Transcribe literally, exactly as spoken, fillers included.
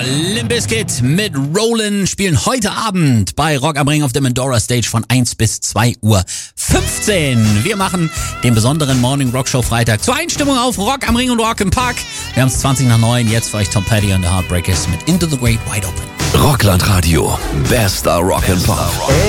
Limp Bizkit mit Rollin' spielen heute Abend bei Rock am Ring auf der Mandora Stage von eins bis zwei Uhr fünfzehn. Wir machen den besonderen Morning Rock Show Freitag zur Einstimmung auf Rock am Ring und Rock im Park. Wir haben es zwanzig nach neun, jetzt für euch Tom Petty und the Heartbreakers mit Into the Great Wide Open. Rockland Radio, bester Rock and Pop.